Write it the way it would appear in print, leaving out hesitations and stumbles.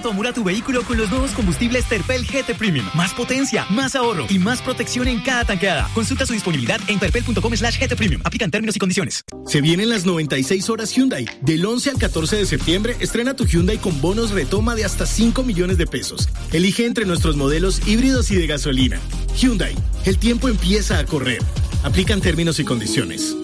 tu amor a tu vehículo con los nuevos combustibles Terpel GT Premium. Más potencia, más ahorro y más protección en cada tanqueada. Consulta su disponibilidad en terpel.com/GT Premium. Aplican términos y condiciones. Se vienen las 96 horas Hyundai. Del 11 al 14 de septiembre, estrena tu Hyundai con bonos retoma de hasta 5 millones de pesos. Elige entre nuestros modelos híbridos y de gasolina. Hyundai, el tiempo empieza a correr. Aplican términos y condiciones.